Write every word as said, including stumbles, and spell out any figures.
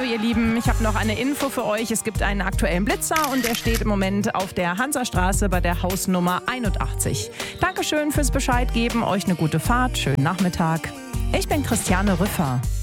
Hallo ihr Lieben, ich habe noch eine Info für euch. Es gibt einen aktuellen Blitzer und der steht im Moment auf der Hansastraße bei der Hausnummer einundachtzig. Dankeschön fürs Bescheid geben, euch eine gute Fahrt, schönen Nachmittag. Ich bin Christiane Rüffer.